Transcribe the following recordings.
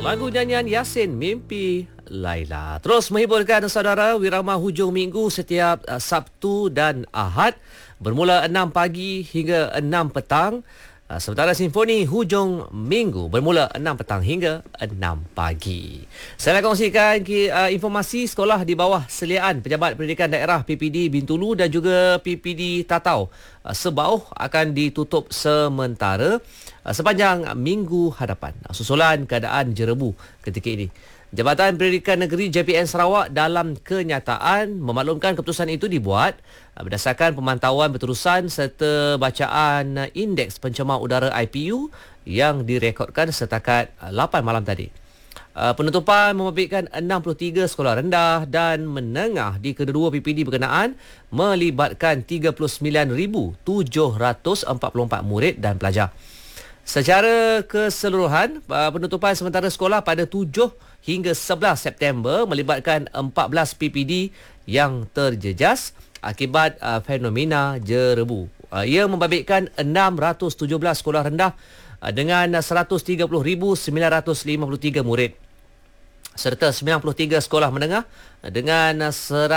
Lagu nyanyian Yasin Mimpi Laila. Terus menghiburkan saudara Wirama hujung minggu setiap Sabtu dan Ahad bermula 6 pagi hingga 6 petang. Sementara Simfoni hujung minggu bermula 6 petang hingga 6 pagi. Saya nak kongsikan informasi sekolah di bawah seliaan Pejabat Pendidikan Daerah PPD Bintulu dan juga PPD Tatau Sebauh akan ditutup sementara sepanjang minggu hadapan. Susulan keadaan jerebu ketika ini. Jabatan Pendidikan Negeri JPN Sarawak dalam kenyataan memaklumkan keputusan itu dibuat berdasarkan pemantauan berterusan serta bacaan indeks pencemar udara IPU yang direkodkan setakat 8 malam tadi. Penutupan membabitkan 63 sekolah rendah dan menengah di kedua PPD berkenaan melibatkan 39,744 murid dan pelajar. Secara keseluruhan, penutupan sementara sekolah pada 7 hingga 11 September melibatkan 14 PPD yang terjejas akibat fenomena jerebu. Ia membabitkan 617 sekolah rendah dengan 130,953 murid serta 93 sekolah menengah dengan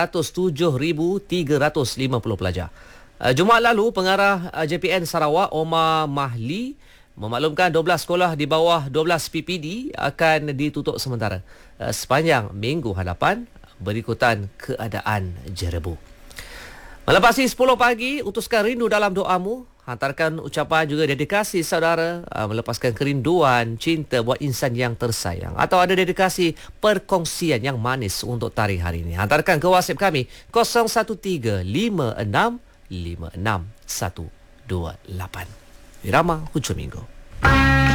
107,350 pelajar. Jumaat lalu, Pengarah JPN Sarawak Omar Mahli memaklumkan 12 sekolah di bawah 12 PPD akan ditutup sementara sepanjang minggu hadapan berikutan keadaan jerebu. Melepasi 10 pagi, utuskan rindu dalam doamu. Hantarkan ucapan juga dedikasi saudara melepaskan kerinduan cinta buat insan yang tersayang atau ada dedikasi perkongsian yang manis untuk tarikh hari ini. Hantarkan ke WhatsApp kami 0135656128. Irama hujung minggu.